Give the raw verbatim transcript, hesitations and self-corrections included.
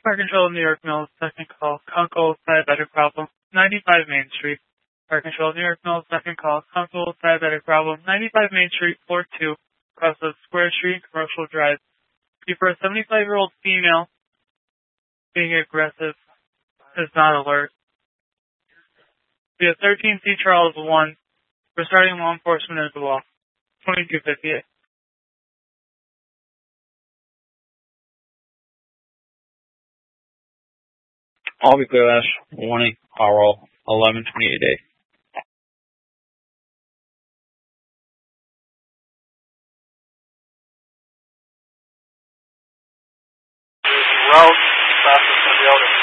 Fire Control, New York Mills, second call. Uncle, diabetic problem, ninety-five Main Street. Fire Control, New York Mills, second call. Uncle, diabetic problem, ninety-five Main Street, floor two, across the Square Street, Commercial Drive. For a seventy-five-year-old female being aggressive is not alert. We have thirteen C Charles one. We're starting law enforcement as well. twenty-two fifty-eight. I'll be clear, Ash. Warning, Harwell, eleven twenty-eight A. Route, fastest in the building.